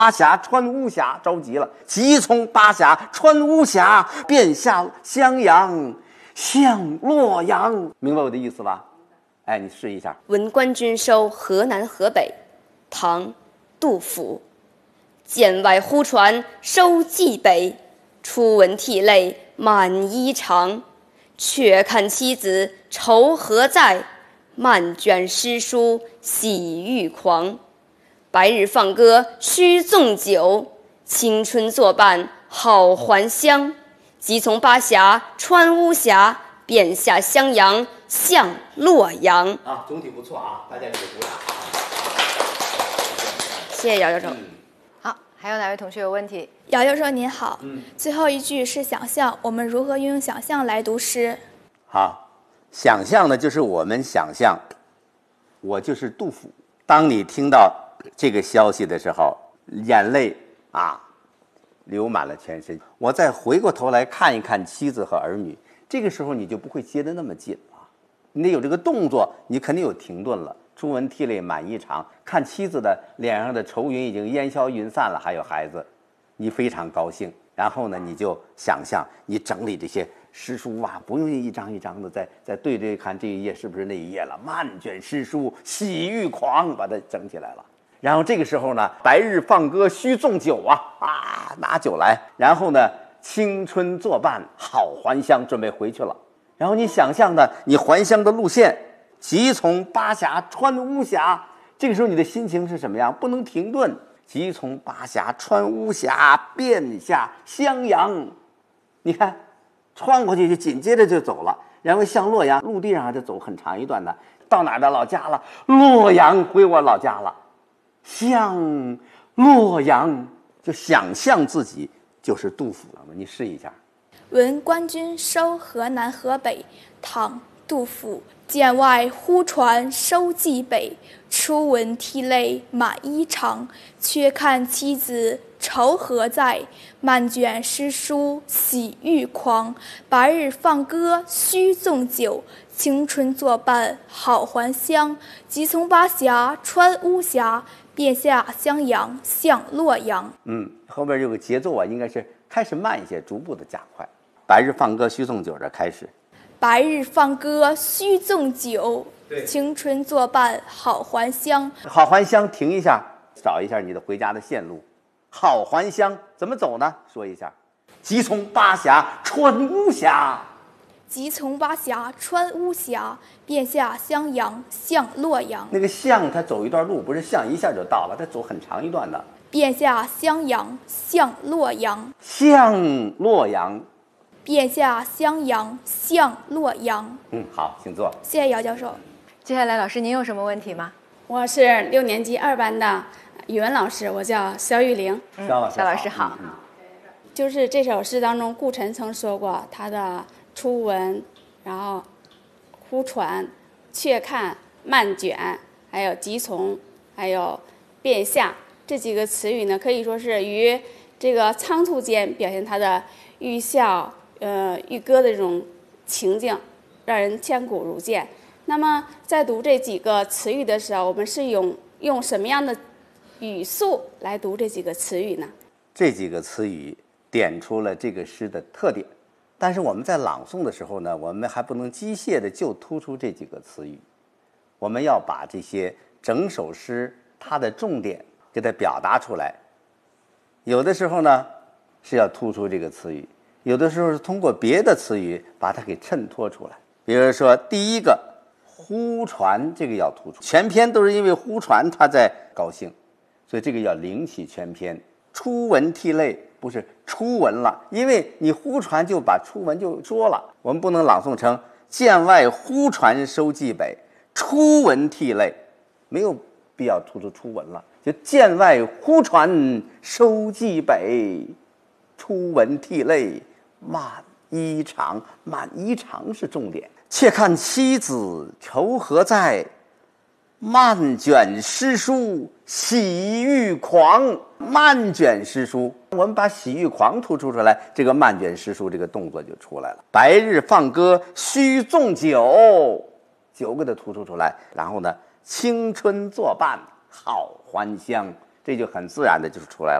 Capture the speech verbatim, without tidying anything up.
巴峡穿巫峡，着急了，急从巴峡穿巫峡，便下襄阳，向洛阳。明白我的意思吧？哎，你试一下。 闻官军收河南河北，唐，杜甫。剑外忽传收蓟北，初闻涕泪满衣裳。却看妻子愁何在，漫卷诗书喜欲狂。白日放歌须纵酒，青春作伴好还乡。即从巴峡穿巫峡，便下襄阳向洛阳。 啊，总体不错啊，大家给鼓掌。 谢谢姚教授。 嗯、好，还有哪位同学有问题？ 姚教授您好， 嗯， 最后一句是想象，我们如何运用想象来读诗？ 好，想象呢，就是我们想象，我就是杜甫。当你听到这个消息的时候，眼泪啊流满了全身。我再回过头来看一看妻子和儿女，这个时候你就不会接得那么紧了。你得有这个动作，你肯定有停顿了。初闻涕泪满衣裳，看妻子的脸上的愁云已经烟消云散了，还有孩子，你非常高兴。然后呢，你就想象你整理这些诗书啊，不用一张一张的再再对对看这一页是不是那一页了，漫卷诗书喜欲狂，把它整起来了。然后这个时候呢，白日放歌须纵酒啊啊，拿酒来。然后呢，青春作伴好还乡，准备回去了。然后你想象的你还乡的路线，即从巴峡穿巫峡，这个时候你的心情是什么样？不能停顿。即从巴峡穿巫峡，便下襄阳。你看，穿过去就紧接着就走了，然后向洛阳，陆地上还得走很长一段的，到哪儿的老家了？洛阳，回我老家了。向洛阳，就想象自己就是杜甫了嘛。你试一下。 闻官军收河南河北，唐，杜甫。剑外忽传收蓟北，初闻涕泪满衣裳。却看妻子愁何在，漫卷诗书喜欲狂。白日放歌须纵酒，青春作伴好还乡。即从巴峡穿巫峡，便下襄阳向洛阳。 嗯，后边这个节奏啊，应该是开始慢一些，逐步的加快。白日放歌须纵酒，这开始。 白日放歌须纵酒，青春作伴好还乡。 好还乡，停一下，找一下你的回家的线路。好还乡怎么走呢？说一下。即从巴峡穿巫峡， 即从巴峡穿巫峡，便下襄阳向洛阳。 那个向他走一段路，不是向一下就到了，他走很长一段的。 便下襄阳向洛阳， 向洛阳。 便下襄阳向洛阳。 嗯，好，请坐。 谢谢姚教授。 接下来老师您有什么问题吗？ 我是六年级二班的语文老师，我叫肖玉玲。 嗯、 肖老师， 肖老师好。 嗯、 就是这首诗当中，顾晨曾说过，他的初闻，然后忽传、却看、漫卷，还有即从，还有便下这几个词语呢，可以说是于这个仓促间表现他的寓笑。呃，寓歌的这种情境，让人千古如见。那么，在读这几个词语的时候，我们是用用什么样的语速来读这几个词语呢？ 这几个词语点出了这个诗的特点，但是我们在朗诵的时候呢，我们还不能机械的就突出这几个词语，我们要把这些整首诗它的重点给它表达出来。有的时候呢，是要突出这个词语。有的时候是通过别的词语把它给衬托出来。比如说第一个忽传，这个要突出，全篇都是因为忽传他在高兴，所以这个要领起全篇。初闻涕泪不是初闻了，因为你忽传就把初闻就说了，我们不能朗诵成剑外忽传收蓟北，初闻涕泪，没有必要突出初闻了，就剑外忽传收蓟北，初闻涕泪满衣裳，满衣裳是重点。且看妻子愁何在，漫卷诗书喜欲狂。漫卷诗书，我们把喜欲狂突出出来，这个漫卷诗书这个动作就出来了。白日放歌须纵酒，酒给它突出出来。然后呢，青春作伴好还乡， 这就很自然的就出来了。